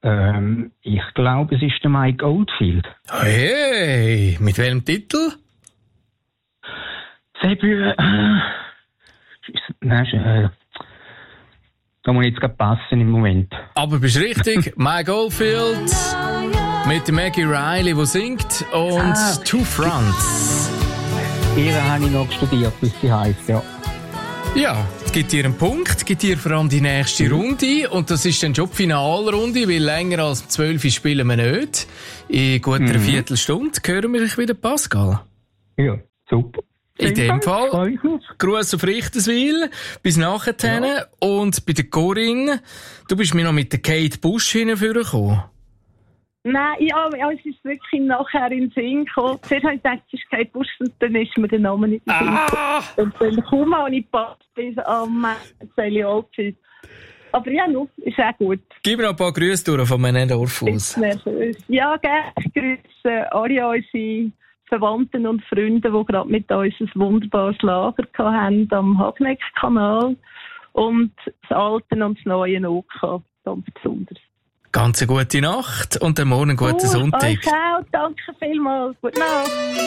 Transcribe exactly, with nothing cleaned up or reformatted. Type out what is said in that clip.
Ähm, ich glaube, es ist der Mike Oldfield. Hey, mit welchem Titel? Debüt, äh, nein, äh, da muss ich jetzt gerade passen im Moment. Aber bist richtig, Mike Oldfield mit Maggie Riley, die singt, und ah, Two Fronts. Ihre habe ich noch studiert, bis sie heisst, ja. Ja, es gibt dir einen Punkt, es gibt dir vor allem die nächste Runde, und das ist dann schon die Finalrunde, weil länger als zwölf spielen wir nicht. In gut einer mhm. Viertelstunde hören wir dich wieder, Pascal. Ja, super. In dem Fall, Gruß auf Richterswil, bis nachher. Ja. Und bei der Corinne, du bist mir noch mit der Kate Bush hingekommen. Nein, ja, ja, es ist wirklich nachher in den Sinn gekommen. Zuerst habe ich gedacht, es ist Kate Bush, und dann ist mir der Name nicht in den Sinn gekommen. Und dann kaum auch nicht passt bis am Sally Oldfield. Aber ja, no, ist auch gut. Gib mir noch ein paar Grüße durch von meinem Dorf aus. Ja, gerne. Ich grüße alle unsere Verwandten und Freunde, die gerade mit uns ein wunderbares Lager hatten am Hagneck-Kanal. Und das Alte und das Neue O K, ganz besonders. Ganz eine gute Nacht und am Morgen einen guten oh, Sonntag. Euch auch, danke vielmals. Gute Nacht.